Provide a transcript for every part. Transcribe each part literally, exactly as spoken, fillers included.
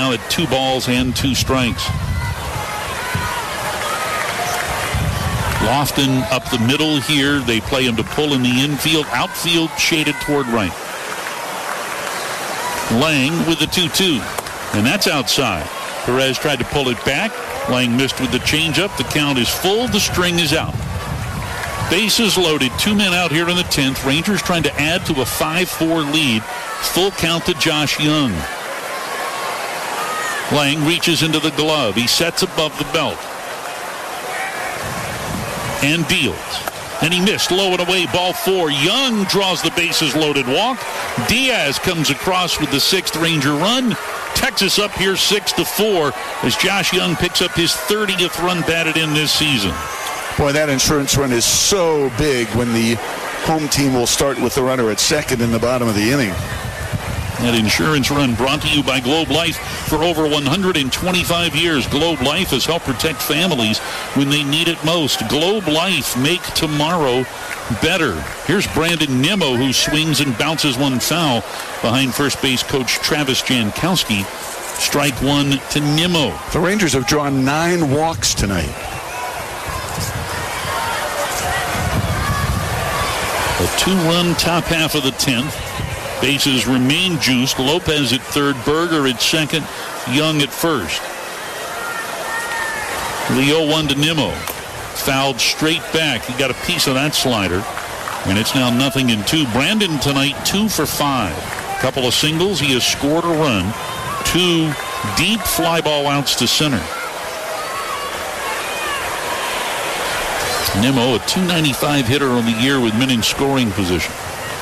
now at two balls and two strikes. Lofton up the middle here. They play him to pull in the infield. Outfield shaded toward right. Lang with the two two. And that's outside. Perez tried to pull it back. Lang missed with the changeup. The count is full. The string is out. Bases loaded. Two men out here in the tenth. Rangers trying to add to a five four lead. Full count to Josh Young. Lang reaches into the glove. He sets above the belt. And deals. And he missed. Low and away. Ball four. Young draws the bases loaded walk. Diaz comes across with the sixth Ranger run. Texas up here six to four as Josh Young picks up his thirtieth run batted in this season. Boy, that insurance run is so big when the home team will start with the runner at second in the bottom of the inning. That insurance run brought to you by Globe Life. For over one hundred twenty-five years, Globe Life has helped protect families when they need it most. Globe Life, make tomorrow better. Here's Brandon Nimmo, who swings and bounces one foul behind first base coach Travis Jankowski. Strike one to Nimmo. The Rangers have drawn nine walks tonight. A two-run top half of the tenth. Bases remain juiced. Lopez at third, Berger at second, Young at first. The oh one to Nimmo. Fouled straight back. He got a piece of that slider. And it's now nothing in two. Brandon tonight, two for five. Couple of singles. He has scored a run. Two deep fly ball outs to center. Nimmo, a two ninety-five hitter on the year with men in scoring position.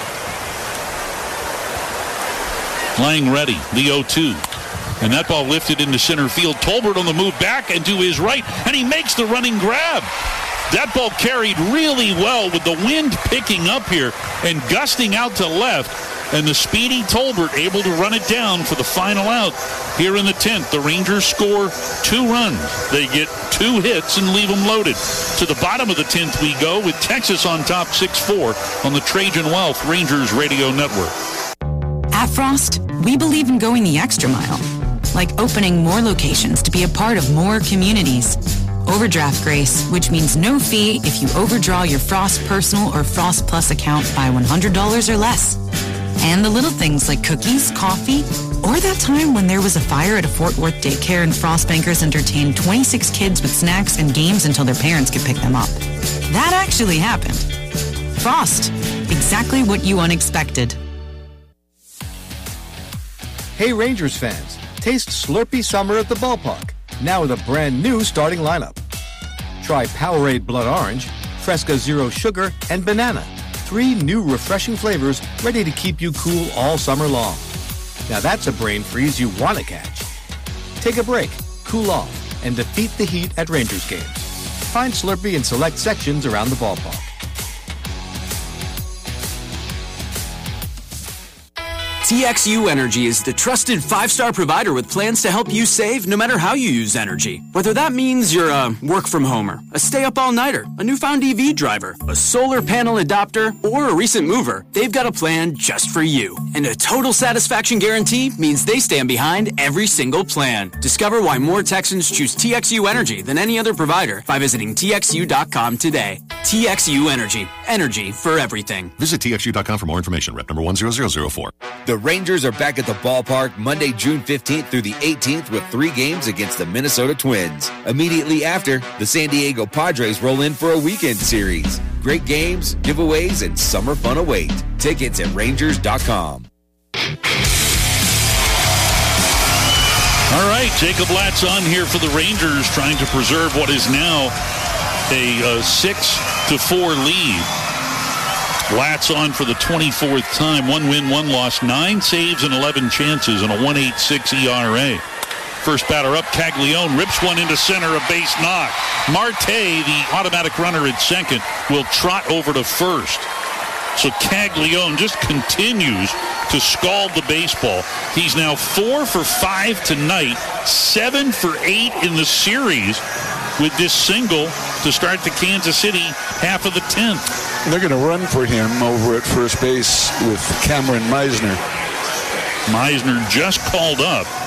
Lang ready, the oh two. And that ball lifted into center field. Tolbert on the move back and to his right, and he makes the running grab. That ball carried really well with the wind picking up here and gusting out to left. And the speedy Tolbert able to run it down for the final out here in the tenth. The Rangers score two runs. They get two hits and leave them loaded. To the bottom of the tenth we go with Texas on top six four on the Trajan Wealth Rangers Radio Network. At Frost, we believe in going the extra mile, like opening more locations to be a part of more communities. Overdraft grace, which means no fee if you overdraw your Frost Personal or Frost Plus account by one hundred dollars or less. And the little things like cookies, coffee, or that time when there was a fire at a Fort Worth daycare and Frost Bankers entertained twenty-six kids with snacks and games until their parents could pick them up. That actually happened. Frost, exactly what you unexpected. Hey Rangers fans, taste Slurpee Summer at the ballpark, now with a brand new starting lineup. Try Powerade Blood Orange, Fresca Zero Sugar, and Banana. Three new refreshing flavors ready to keep you cool all summer long. Now that's a brain freeze you want to catch. Take a break, cool off, and defeat the heat at Rangers games. Find Slurpee in select sections around the ballpark. T X U Energy is the trusted five-star provider with plans to help you save no matter how you use energy. Whether that means you're a work-from-homer, a stay-up-all-nighter, a newfound E V driver, a solar panel adopter, or a recent mover, they've got a plan just for you. And a total satisfaction guarantee means they stand behind every single plan. Discover why more Texans choose T X U Energy than any other provider by visiting T X U dot com today. T X U Energy. Energy for everything. Visit T X U dot com for more information. Rep number one zero zero zero four. The Rangers are back at the ballpark Monday, June fifteenth through the eighteenth with three games against the Minnesota Twins. Immediately after, the San Diego Padres roll in for a weekend series. Great games, giveaways, and summer fun await. Tickets at Rangers dot com. All right, Jacob Latz on here for the Rangers, trying to preserve what is now a, a six to four lead. Latz on for the twenty-fourth time. One win, one loss, nine saves and eleven chances, and a one point eight six E R A. First batter up, Caglione rips one into center, a base knock. Marte, the automatic runner at second, will trot over to first. So Caglione just continues to scald the baseball. He's now four for five tonight, seven for eight in the series with this single to start the Kansas City half of the tenth. They're going to run for him over at first base with Cameron Meisner. Meisner just called up.